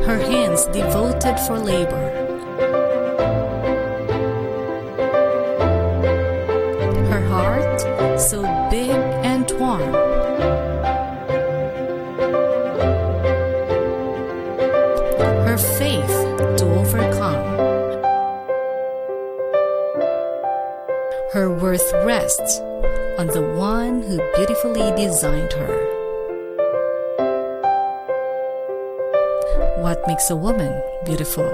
her hands devoted for labor. Her heart so big and warm. Her faith to overcome. Her worth rests on the one who beautifully designed her. What makes a woman beautiful?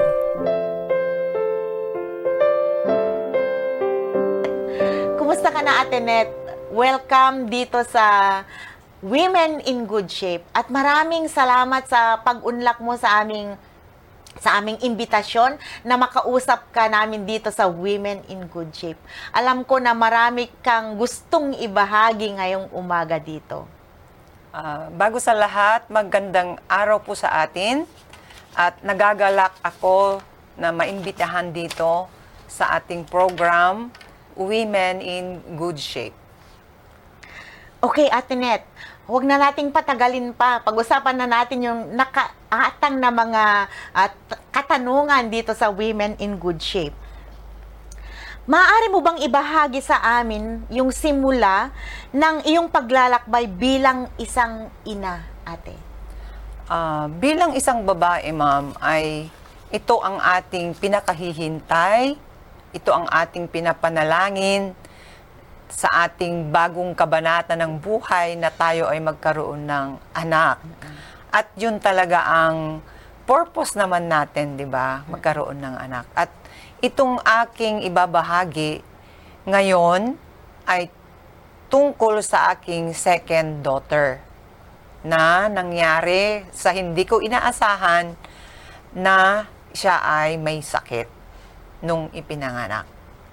Kumusta ka na, Ate Net? Welcome dito sa Women in Good Shape. At maraming salamat sa pag-unlak mo sa aming imbitasyon na makausap ka namin dito sa Women in Good Shape. Alam ko na marami kang gustong ibahagi ngayong umaga dito. Bago sa lahat, magandang araw po sa atin. At nagagalak ako na maimbitahan dito sa ating program, Women in Good Shape. Okay, Ate Net, huwag na nating patagalin pa. Pag-usapan na natin yung nakaatang na mga katanungan dito sa Women in Good Shape. Maaari mo bang ibahagi sa amin yung simula ng iyong paglalakbay bilang isang ina, Ate? Bilang isang babae, ma'am, ay ito ang ating pinakahihintay, ito ang ating pinapanalangin sa ating bagong kabanata ng buhay na tayo ay magkaroon ng anak. At yun talaga ang purpose naman natin, di ba? Magkaroon ng anak. At itong aking ibabahagi ngayon ay tungkol sa aking second daughter na nangyari sa hindi ko inaasahan na siya ay may sakit nung ipinanganak.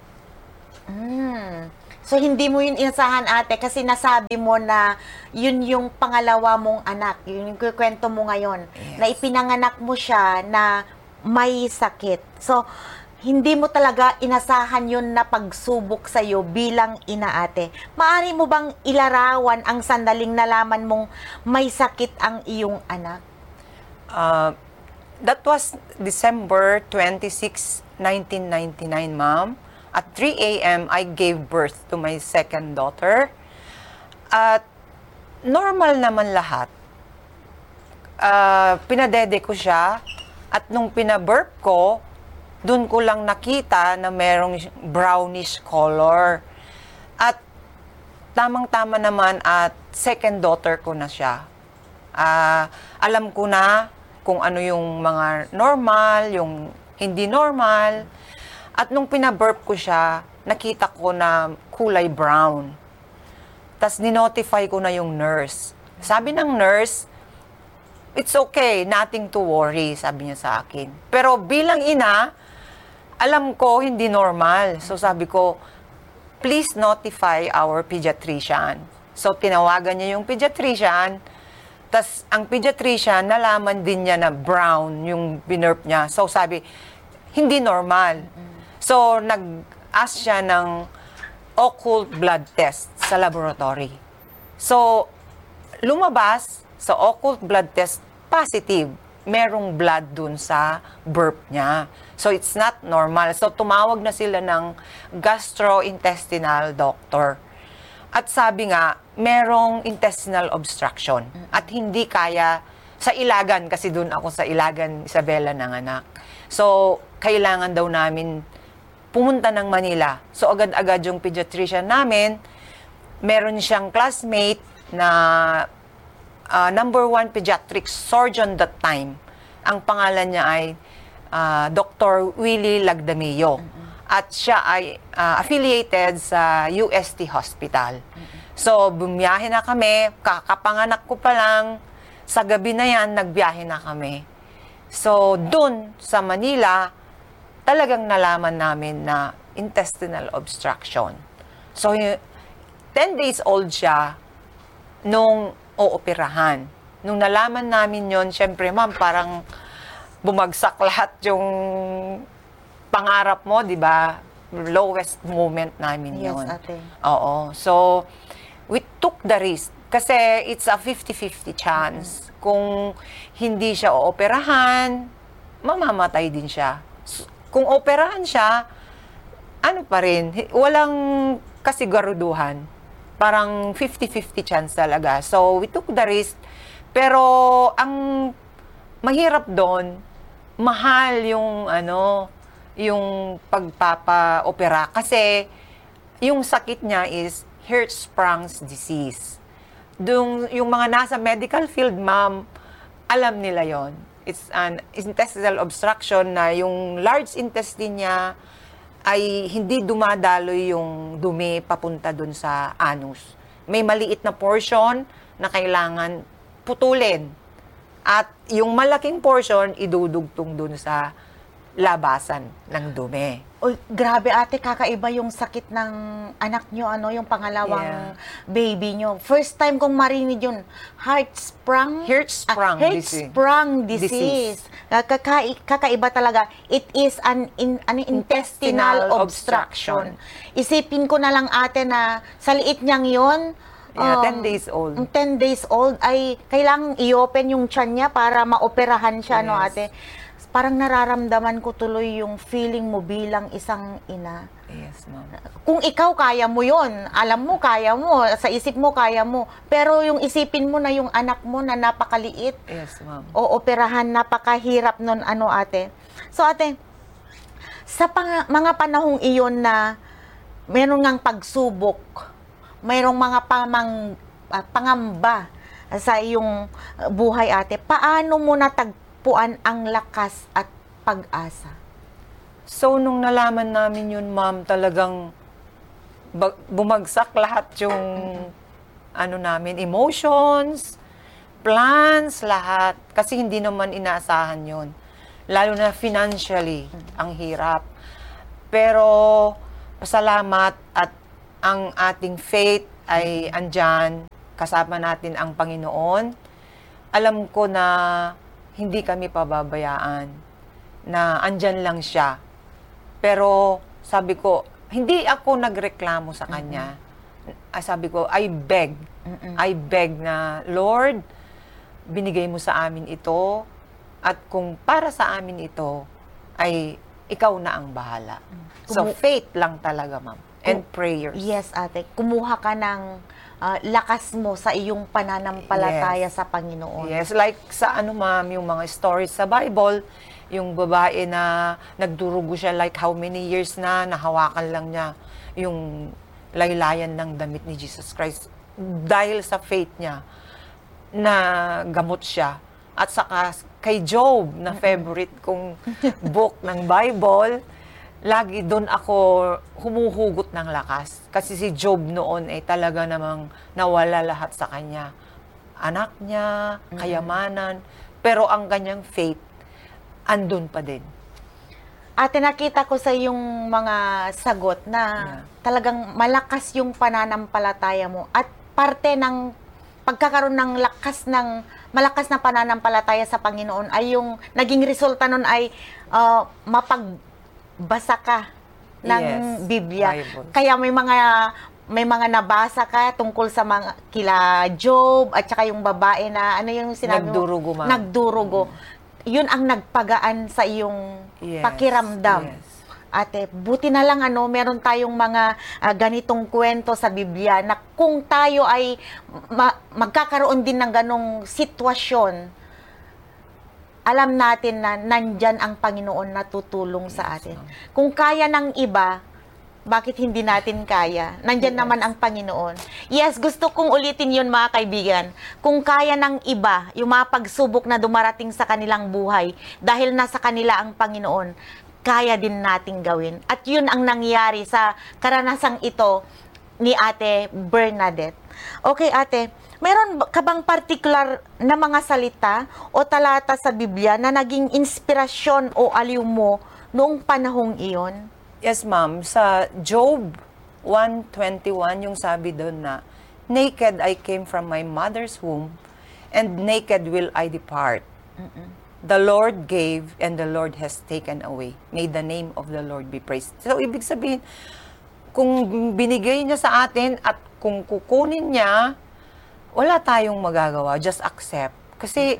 So, hindi mo yun inasahan, Ate, kasi nasabi mo na yun yung pangalawa mong anak. Yun yung kwento mo ngayon. Yes. Na ipinanganak mo siya na may sakit. So, hindi mo talaga inasahan yun na pagsubok sa'yo bilang ina, Ate. Maaari mo bang ilarawan ang sandaling nalaman mong may sakit ang iyong anak? That was December 26, 1999, ma'am. At 3 a.m., I gave birth to my second daughter. At normal naman lahat. Pinadede ko siya. At nung pinabirth ko, doon ko lang nakita na merong brownish color. At tamang-tama naman at second daughter ko na siya. Alam ko na kung ano yung mga normal, yung hindi normal. At nung pinabirth ko siya, nakita ko na kulay brown. Tapos dinotify ko na yung nurse. Sabi ng nurse, it's okay, nothing to worry, sabi niya sa akin. Pero bilang ina, alam ko hindi normal. So sabi ko, please notify our pediatrician. So tinawagan niya yung pediatrician. Tas ang pediatrician, nalaman din niya na brown yung binurp niya. So sabi, hindi normal. So nag-ask siya ng occult blood test sa laboratory. So lumabas sa occult blood test, positive. Merong blood dun sa burp niya. So, it's not normal. So, tumawag na sila ng gastrointestinal doctor. At sabi nga, merong intestinal obstruction. At hindi kaya sa Ilagan, kasi dun ako sa Ilagan, Isabela nanganak. So, kailangan daw namin pumunta ng Manila. So, agad-agad yung pediatrician namin, meron siyang classmate na number 1 pediatric surgeon that time. Ang pangalan niya ay Dr. Willie Lagdamillo. At siya ay affiliated sa UST Hospital. So, bumiyahe na kami. Kakapanganak ko pa lang. Sa gabi na yan, nagbiyahe na kami. So, dun sa Manila, talagang nalaman namin na intestinal obstruction. So, 10 days old siya nung ooperahan. Nung nalaman namin yon, syempre, ma'am, parang bumagsak lahat yung pangarap mo, di ba? Lowest moment namin yon. Yes, ate. Oo. So, we took the risk Kasi it's a 50-50 chance. Kung hindi siya ooperahan, mamamatay din siya. Kung operahan siya, ano pa rin, walang kasiguruduhan. Parang 50-50 chance talaga. So, we took the risk. Pero, ang mahirap doon, mahal yung pagpapa-opera. Kasi, yung sakit niya is Hirschsprung's disease. Yung mga nasa medical field, ma'am, alam nila yon. It's an intestinal obstruction na yung large intestine niya ay hindi dumadaloy yung dumi papunta dun sa anus. May maliit na portion na kailangan putulin. At yung malaking portion, idudugtong dun sa labasan ng dumi. Uy, grabe ate, kakaiba yung sakit ng anak nyo, yung pangalawang baby nyo. First time kong marinig yun, Hirschsprung disease. Kakaiba talaga. It is an intestinal obstruction. Isipin ko na lang ate na sa liit niyang yun, 10 days old. 10 days old ay kailangang i-open yung tiyan niya para maoperahan siya, no ate? Parang nararamdaman ko tuloy yung feeling mo bilang isang ina. Yes, ma'am. Kung ikaw kaya mo yon, alam mo kaya mo, sa isip mo kaya mo. Pero yung isipin mo na yung anak mo na napakaliit. Yes, ma'am. O operahan, napakahirap nun, ate. So ate, sa mga panahong iyon na meron ngang pagsubok, mayroong mga pangamba sa iyong buhay ate, paano mo natagpuan ang lakas at pag-asa? So, nung nalaman namin yun, ma'am, talagang bumagsak lahat yung namin, emotions, plans, lahat. Kasi hindi naman inaasahan yun. Lalo na financially, ang hirap. Pero, pasalamat at ang ating faith ay andyan, kasama natin ang Panginoon. Alam ko na hindi kami pababayaan, na andyan lang siya. Pero sabi ko, hindi ako nagreklamo sa kanya. Sabi ko, I beg na, Lord, binigay mo sa amin ito, at kung para sa amin ito, ay ikaw na ang bahala. So, faith lang talaga, ma'am. And prayers. Yes, ate. Kumuha ka ng lakas mo sa iyong pananampalataya sa Panginoon. Yes, like sa ma'am, yung mga stories sa Bible, yung babae na nagdurugo siya like how many years na nahawakan lang niya yung laylayan ng damit ni Jesus Christ. Dahil sa faith niya, na gamot siya. At saka kay Job, na favorite kong book ng Bible, lagi doon ako humuhugot ng lakas. Kasi si Job noon ay talaga namang nawala lahat sa kanya. Anak niya, kayamanan, pero ang kanyang faith, andun pa din. Ate, nakita ko sa iyong mga sagot na talagang malakas yung pananampalataya mo. At parte ng pagkakaroon ng malakas na pananampalataya sa Panginoon ay yung naging resulta nun ay mapagbasa ka ng Biblia. Bible. Kaya may mga nabasa ka tungkol sa mga kila Job at saka yung babae na yung sinabi Nagdurugo, ma'am. Nagdurugo. Yun ang nagpagaan sa iyong pakiramdam. Yes. Ate, buti na lang meron tayong mga ganitong kwento sa Biblia na kung tayo ay magkakaroon din ng ganong sitwasyon, alam natin na nandyan ang Panginoon na tutulong sa atin. Kung kaya ng iba, bakit hindi natin kaya? Nandyan naman ang Panginoon. Yes, gusto kong ulitin yun mga kaibigan. Kung kaya ng iba, yung mga pagsubok na dumarating sa kanilang buhay, dahil nasa kanila ang Panginoon, kaya din nating gawin. At yun ang nangyari sa karanasang ito ni Ate Bernadette. Okay, ate, meron ka bang particular na mga salita o talata sa Biblia na naging inspirasyon o aliw mo noong panahong iyon? Yes, ma'am. Sa Job 1:21, yung sabi doon na, naked I came from my mother's womb, and naked will I depart. The Lord gave, and the Lord has taken away. May the name of the Lord be praised. So, ibig sabihin, kung binigay niya sa atin at kung kukunin niya, wala tayong magagawa. Just accept. Kasi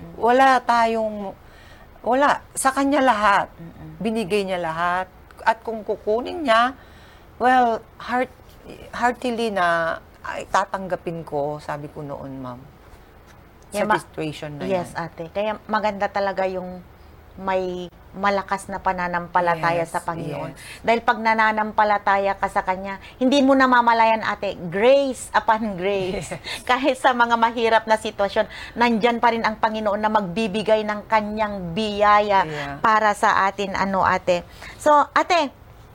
wala. Sa kanya lahat. Binigay niya lahat. At kung kukunin niya, well, heartily na ay, tatanggapin ko, sabi ko noon, ma'am. Sa situation na yes, yan. ate. Kaya maganda talaga yung may malakas na pananampalataya Yes, sa Panginoon. yes. Dahil pag nananampalataya ka sa Kanya, hindi mo namamalayan, ate, grace upon grace. Kahit sa mga mahirap na sitwasyon, nandyan pa rin ang Panginoon na magbibigay ng Kanyang biyaya Yeah. para sa atin, ate. So, ate,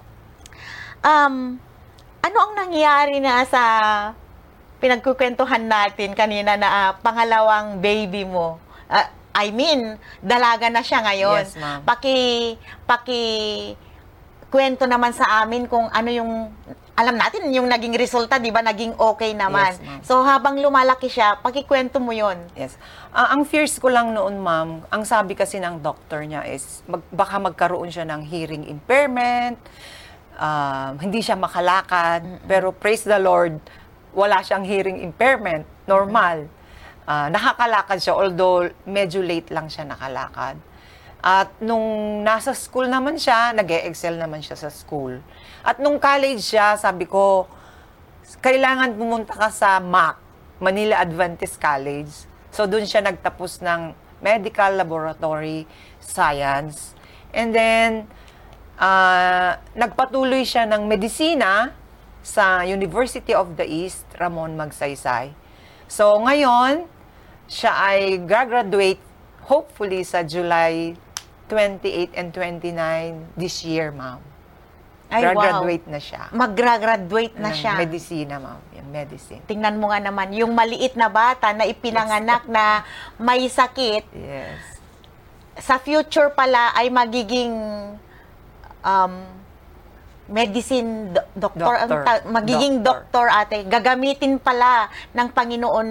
ano ang nangyari na sa pinagkukwentuhan natin kanina na pangalawang baby mo? I mean, dalaga na siya ngayon. Yes, ma'am. Kwento naman sa amin kung ano yung, alam natin yung naging resulta, di ba? Naging okay naman. Yes, ma'am. So, habang lumalaki siya, pakikwento mo yon. Yes. Ang fears ko lang noon, ma'am, ang sabi kasi ng doctor niya is baka magkaroon siya ng hearing impairment, hindi siya makalakad, pero praise the Lord, wala siyang hearing impairment, normal. Nakakalakad siya, although medyo late lang siya nakalakad. At nung nasa school naman siya, nag-e-excel naman siya sa school. At nung college siya, sabi ko, kailangan pumunta ka sa MAC, Manila Adventist College. So, doon siya nagtapos ng Medical Laboratory Science. And then, nagpatuloy siya ng medisina sa University of the East, Ramon Magsaysay. So, ngayon, siya ay graduate hopefully sa July 28 and 29 this year, ma'am. Ay, Graduate na siya. Mag-graduate na Ng siya. medisina, ma'am. Yung medicine. Tingnan mo nga naman, yung maliit na bata na ipinanganak na may sakit, Yes. sa future pala ay magiging medicine doctor, Doctor. magiging doctor, ate. Gagamitin pala ng Panginoon